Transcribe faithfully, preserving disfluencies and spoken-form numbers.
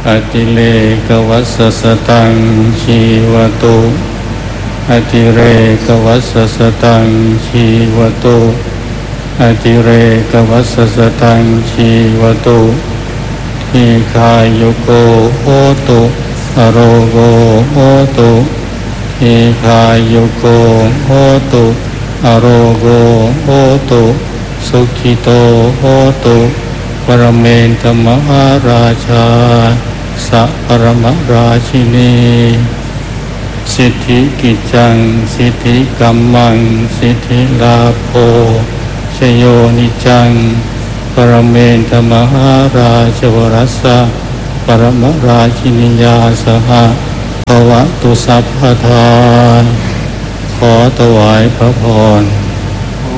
อติเลกวัสสตังชีวตุอติเรกวัสสตังชีวตุอติเรกวัสสตังชีวตุทีคายุโกโหตุอโรโกโหตุทีคายุโกโหตุอโรโกโหตุสุขิโตโหตุปรเมนตมหาราชาสัพปรมราชินีสิทธิกิจจังสิทธิกัมมังสิทธิลาโภชโยนิจังปรเมนตมหาราชวรัสสะปรมราชินียาสหะภวตุสัพพทาขอถวายพระพร